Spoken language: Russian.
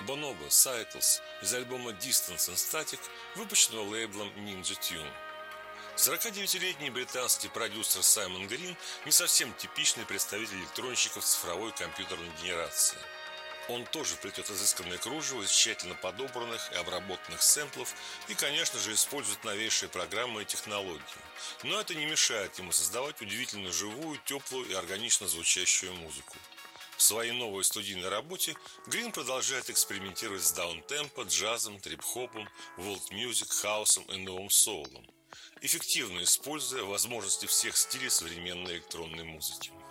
Bonobo Cycles из альбома Distance and Static, выпущенного лейблом Ninja Tune. 49-летний британский продюсер Саймон Грин не совсем типичный представитель электронщиков цифровой компьютерной генерации. Он тоже плетет изысканное кружево из тщательно подобранных и обработанных сэмплов и, конечно же, использует новейшие программы и технологии. Но это не мешает ему создавать удивительно живую, теплую и органично звучащую музыку. В своей новой студийной работе Грин продолжает экспериментировать с даунтемпо, джазом, трип-хопом, волт-мьюзик, хаосом и новым соулом, эффективно используя возможности всех стилей современной электронной музыки.